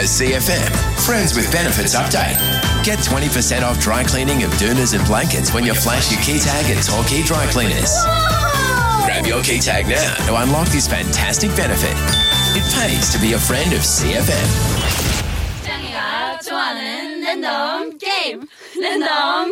A CFM Friends with Benefits update. Get 20% off dry cleaning of doonas and blankets when you flash your key tag at Torquay Dry Cleaners. Whoa! Grab your key tag now to unlock this fantastic benefit. It pays to be a friend of CFM. 짱이가 좋아하는 랜덤 게임. 랜덤